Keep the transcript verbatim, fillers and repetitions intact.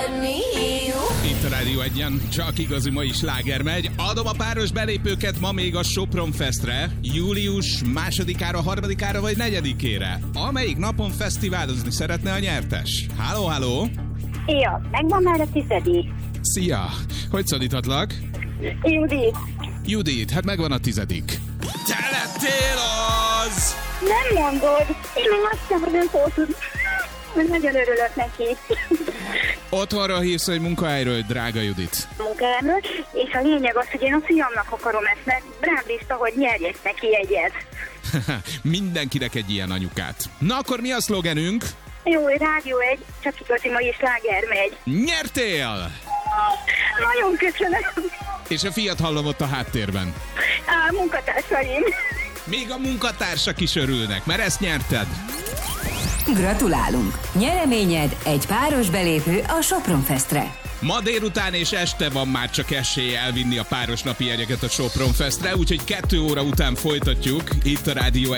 let me hear you. Itt a Rádió Egyen csak igazi mai sláger megy. Adom a páros belépőket ma még a Sopron Festre, július másodikára, harmadikára vagy negyedikére. Amelyik napon fesztiválozni szeretne a nyertes? Halló, halló! Szia, megvan már a tizedik. Szia! Hogy szólíthatlak? Judit. Judit, hát megvan a tizedik. Te lettél az! Nem mondod. Én még azt sem, hogy nem szólt. Nagyon örülök neki. Otthonra hívsz egy munkahelyről, drága Judit. Munkáról, és a lényeg az, hogy én a fiamnak akarom ezt, mert rám bízta, hogy nyerjek neki egyet. Mindenkinek egy ilyen anyukát. Na akkor mi a szlogenünk? Jó, Rádió egy, csak igazi mai sláger megy. Nyertél! Nagyon köszönöm. És a fiat hallom ott a háttérben. Á, munkatársaim. Még a munkatársak is örülnek, mert ezt nyerted. Gratulálunk! Nyereményed egy páros belépő a Sopron Festre. Ma délután és este van már csak esély elvinni a páros napi jegyeket a Sopron Festre, úgyhogy kettő óra után folytatjuk itt a Rádió